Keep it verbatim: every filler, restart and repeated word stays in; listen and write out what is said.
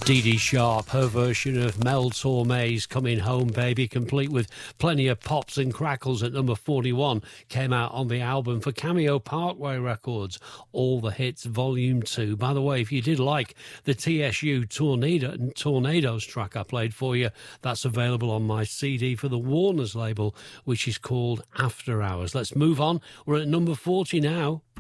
Dee Dee Sharp, her version of Mel Torme's Coming Home Baby, complete with plenty of pops and crackles at number forty-one, came out on the album for Cameo Parkway Records, All the Hits Volume two. By the way, if you did like the T S U Tornado, Tornadoes track I played for you, that's available on my C D for the Warner's label, which is called After Hours. Let's move on. We're at number forty now.